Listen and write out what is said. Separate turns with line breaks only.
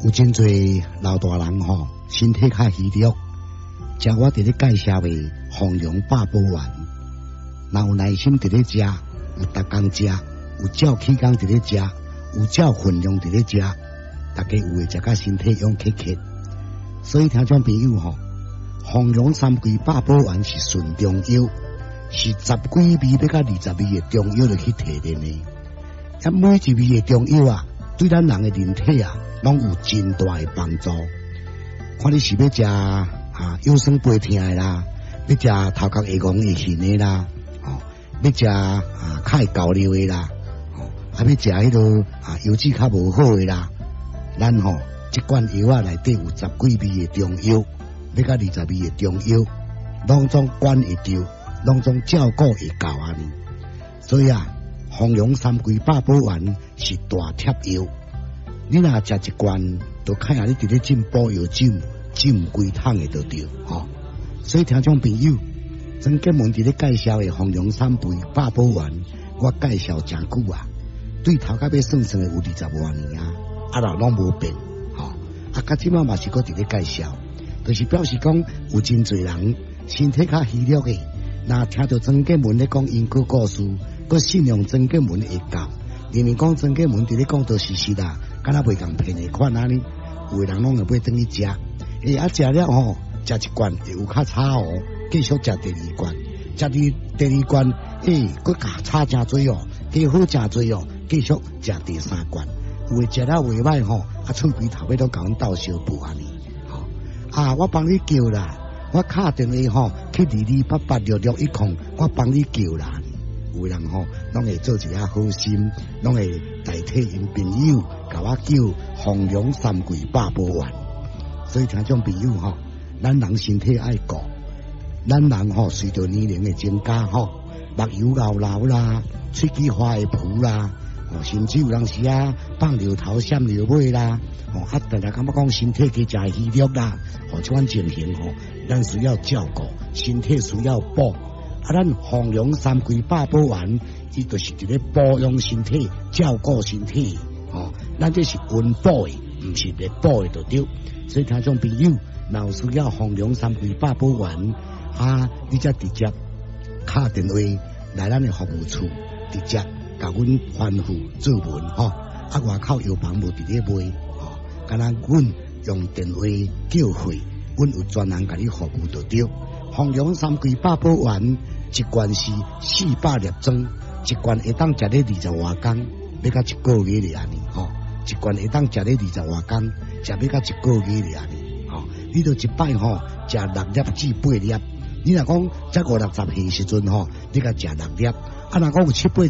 有真侪老大人吼，身体较虚弱，食我伫咧介绍的丰荣百宝丸，若有耐心伫咧食，有逐工食，有照起工伫咧食，有照分量伫咧食，大家有会食甲身体勇克克。所以听众朋友吼，丰荣三桂百宝丸是纯中药，是10几味要到20味的中药来去提炼的。啊，每一味的中药啊，对咱人的人体啊，拢有真大的帮助。看你是要食腰酸背痛的啦，要食头壳会戆会晕的啦，要食较会交流的啦，要食迄个油脂较无好的啦，咱这罐药啊内底有10几味的中药，要到20味的中药，拢总管会着，拢总照顾会到安尼。所以丰荣三桂百宝丸是大贴药，你若食一罐，就看下你伫咧进补药酒，浸规桶的就对所以听众朋友，曾经门伫咧介绍的丰荣三桂百宝丸，我介绍真久啊，对头壳要算算的有20多年拢无变到即马嘛是搁伫咧介绍，就是表示讲有真侪人身体较虚弱的，若听到曾经门咧讲因果故事，搁信用曾经门会教，明明讲曾经门伫咧讲道事实啦，敢若袂共骗的款安尼，有的人拢会买等去食，食了食一罐会有较差继续食第二罐，食第二罐搁差真多加好真多继续食第3罐，有的食了袂歹喙边头尾都甲阮斗相补安尼我帮你叫啦，我敲电话去22886610，我帮你叫啦。有人拢会做一下好心，拢会代替因朋友甲我叫丰荣三桂百宝丸。所以听众朋友咱人身体爱顾，咱人随着年龄的增加目睭老啦，喙齿花会浮啦，甚至有人时放尿头闪尿尾啦，大家感觉讲身体加食虚弱啦，这款情形咱需要照顾，身体需要补。咱丰荣三桂百宝丸，伊就是伫咧保养身体、照顾身体咱这是温补的，唔是热补的就对。所以听众朋友，若有需要丰荣三桂百宝丸你则直接敲电话来咱的服务处，直接甲阮吩咐做文外口药房无伫咧卖敢若阮用电话叫会，阮有专人甲你服务就对。丰荣三桂百宝丸一罐是400粒装，一罐会当食咧20多天，要到1个月咧安尼一罐会当食咧20多天，食要到1个月咧安尼你就一摆食6粒至8粒，你若讲才50-60岁时阵你甲食6粒，若讲有7-8